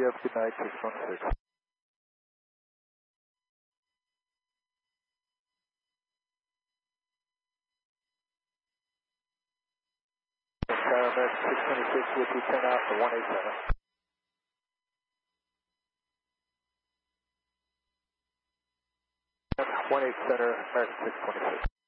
have a good night, 616. American 626 with you, 10 out for 187. 18 Center, American 626.